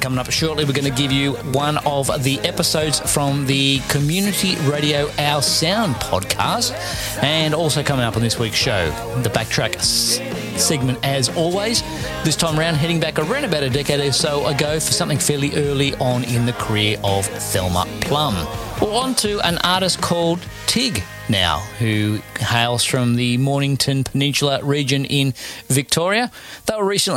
coming up shortly, we're going to give you one of the episodes from the Community Radio Our Sound podcast. And also coming up on this week's show, the Backtrack segment as always. This time around, heading back around about a decade or so ago for something fairly early on in the career of Thelma Plum. We're on to an artist called Tig now, who hails from the Mornington Peninsula region in Victoria. They were recently